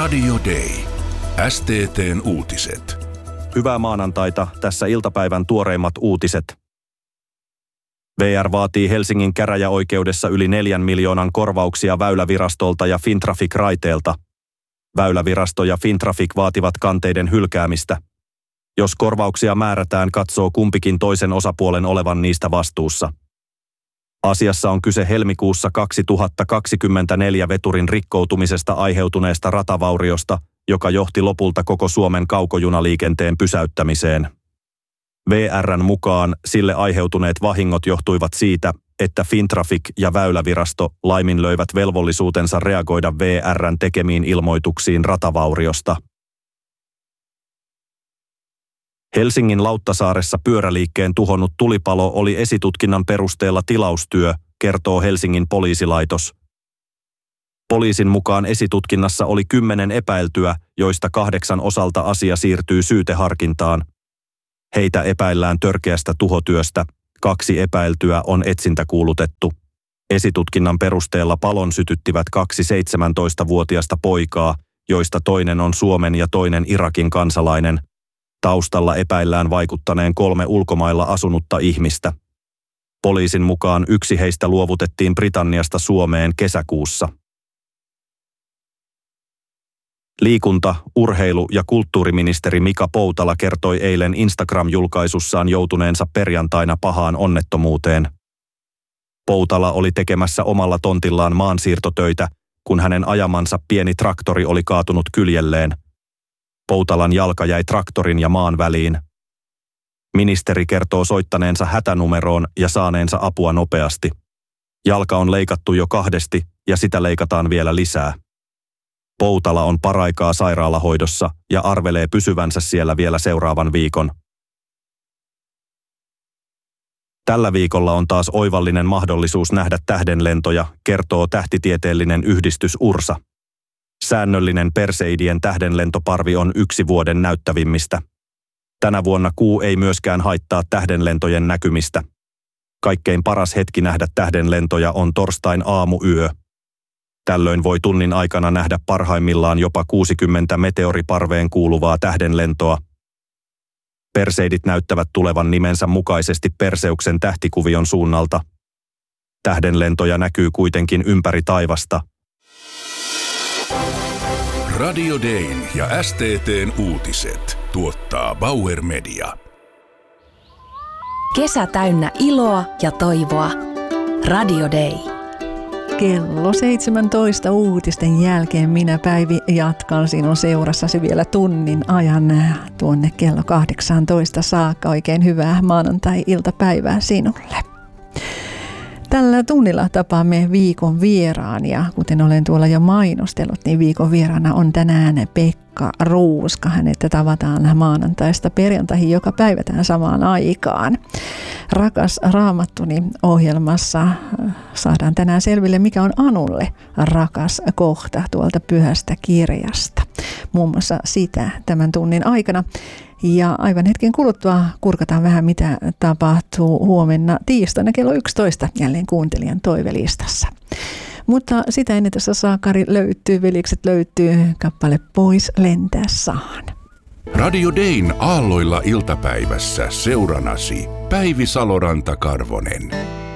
Radio Day. STT:n uutiset. Hyvää maanantaita, tässä iltapäivän tuoreimmat uutiset. VR vaatii Helsingin käräjäoikeudessa yli 4 miljoonan korvauksia Väylävirastolta ja Fintraffic-raiteelta. Väylävirasto ja Fintraffic vaativat kanteiden hylkäämistä. Jos korvauksia määrätään, katsoo kumpikin toisen osapuolen olevan niistä vastuussa. Asiassa on kyse helmikuussa 2024 veturin rikkoutumisesta aiheutuneesta ratavauriosta, joka johti lopulta koko Suomen kaukojunaliikenteen pysäyttämiseen. VR:n mukaan sille aiheutuneet vahingot johtuivat siitä, että Fintraffic ja Väylävirasto laiminlöivät velvollisuutensa reagoida VR:n tekemiin ilmoituksiin ratavauriosta. Helsingin Lauttasaaressa pyöräliikkeen tuhonnut tulipalo oli esitutkinnan perusteella tilaustyö, kertoo Helsingin poliisilaitos. Poliisin mukaan esitutkinnassa oli 10 epäiltyä, joista 8 osalta asia siirtyy syyteharkintaan. Heitä epäillään törkeästä tuhotyöstä, 2 epäiltyä on etsintäkuulutettu. Esitutkinnan perusteella palon sytyttivät 2 17-vuotiasta poikaa, joista toinen on Suomen ja toinen Irakin kansalainen. Taustalla epäillään vaikuttaneen 3 ulkomailla asunutta ihmistä. Poliisin mukaan 1 heistä luovutettiin Britanniasta Suomeen kesäkuussa. Liikunta-, urheilu- ja kulttuuriministeri Mika Poutala kertoi eilen Instagram-julkaisussaan joutuneensa perjantaina pahaan onnettomuuteen. Poutala oli tekemässä omalla tontillaan maansiirtotöitä, kun hänen ajamansa pieni traktori oli kaatunut kyljelleen. Poutalan jalka jäi traktorin ja maan väliin. Ministeri kertoo soittaneensa hätänumeroon ja saaneensa apua nopeasti. Jalka on leikattu jo 2 ja sitä leikataan vielä lisää. Poutala on paraikaa sairaalahoidossa ja arvelee pysyvänsä siellä vielä seuraavan viikon. Tällä viikolla on taas oivallinen mahdollisuus nähdä tähdenlentoja, kertoo tähtitieteellinen yhdistys URSA. Säännöllinen Perseidien tähdenlentoparvi on 1 vuoden näyttävimmistä. Tänä vuonna kuu ei myöskään haittaa tähdenlentojen näkymistä. Kaikkein paras hetki nähdä tähdenlentoja on torstain aamuyö. Tällöin voi tunnin aikana nähdä parhaimmillaan jopa 60 meteoriparveen kuuluvaa tähdenlentoa. Perseidit näyttävät tulevan nimensä mukaisesti Perseuksen tähtikuvion suunnalta. Tähdenlentoja näkyy kuitenkin ympäri taivasta. Radio Dayn ja STT:n uutiset tuottaa Bauer Media. Kesä täynnä iloa ja toivoa. Radio Day. Kello 17 uutisten jälkeen minä Päivi jatkan sinun seurassasi vielä tunnin ajan tuonne kello 18 saakka. Oikein hyvää maanantai-iltapäivää sinulle. Tällä tunnilla tapaamme viikon vieraan ja kuten olen tuolla jo mainostellut, niin viikon vieraana on tänään Pekka Ruuska. Hänet tavataan maanantaista perjantaihin joka päivä tähän samaan aikaan. Rakas Raamattuni -ohjelmassa saadaan tänään selville, mikä on Anulle rakas kohta tuolta pyhästä kirjasta. Muun muassa sitä tämän tunnin aikana. Ja aivan hetken kuluttua kurkataan vähän, mitä tapahtuu huomenna tiistaina kello 11 jälleen kuuntelijan toivelistassa. Mutta sitä ennen tässä Saakari löytyy, veljekset löytyy, kappale Pois lentää saan. Radio Dayn aalloilla iltapäivässä seuranasi Päivi Saloranta-Karvonen.